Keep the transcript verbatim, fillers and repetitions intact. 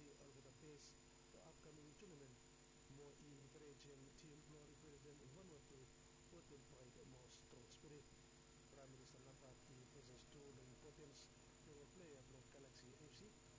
Galaxy Budapest, the upcoming tournament mo in Federation Team no represent Vanuatu what will provide the most strong spirit. Prime Minister dapat i presence to the importance ng player ng Galaxy F C